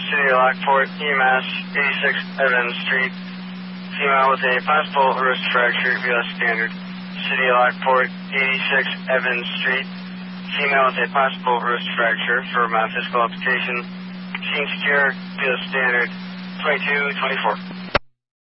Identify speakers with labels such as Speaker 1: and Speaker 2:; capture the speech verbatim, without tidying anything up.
Speaker 1: City of Lockport, E M S, eighty-six Evans Street. Female with a possible wrist fracture via standard. City of Lockport, eighty-six Evans Street. Female with a possible wrist fracture for my physical application. Scene secure via standard twenty-two twenty-four.